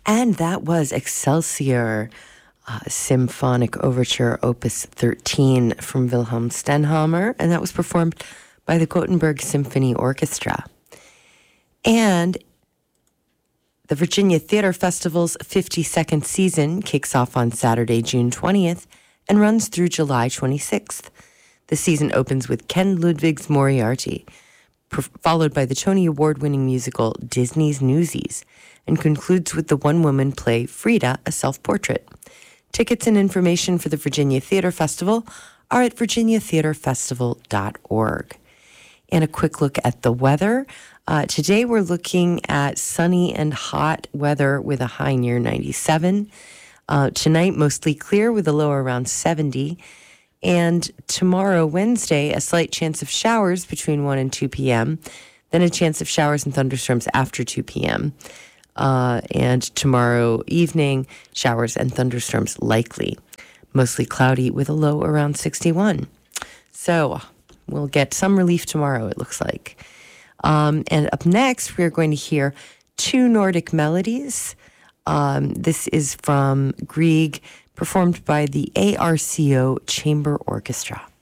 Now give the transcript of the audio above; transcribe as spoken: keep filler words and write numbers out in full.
And that was Excelsior, uh, Symphonic Overture Opus thirteen from Wilhelm Stenhamer, and that was performed by the Gothenburg Symphony Orchestra. And the Virginia Theater Festival's fifty-second season kicks off on Saturday, June twentieth, and runs through July twenty-sixth. The season opens with Ken Ludwig's Moriarty, followed by the Tony Award-winning musical Disney's Newsies, and concludes with the one-woman play Frida, a Self-Portrait. Tickets and information for the Virginia Theater Festival are at virginia theater festival dot org. And a quick look at the weather. Uh, today we're looking at sunny and hot weather with a high near ninety-seven. Uh, tonight, mostly clear with a low around seventy. And tomorrow, Wednesday, a slight chance of showers between one and two p.m., then a chance of showers and thunderstorms after two p.m., uh, and tomorrow evening, showers and thunderstorms likely. Mostly cloudy with a low around sixty-one. So we'll get some relief tomorrow, it looks like. Um, and up next, we're going to hear two Nordic melodies. Um, this is from Grieg, performed by the A R C O Chamber Orchestra.